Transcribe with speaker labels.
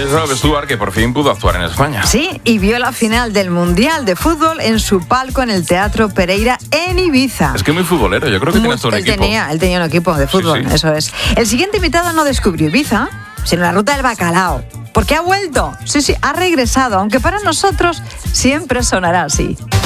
Speaker 1: Rob Stewart, que por fin pudo actuar en España.
Speaker 2: Sí, y vio la final del Mundial de Fútbol en su palco en el Teatro Pereira en Ibiza.
Speaker 1: Es que muy futbolero, yo creo que tiene hasta un equipo.
Speaker 2: Él tenía un equipo de fútbol, sí. Eso es. El siguiente invitado no descubrió Ibiza, sino la ruta del bacalao. Porque ha vuelto, sí, ha regresado, aunque para nosotros siempre sonará así.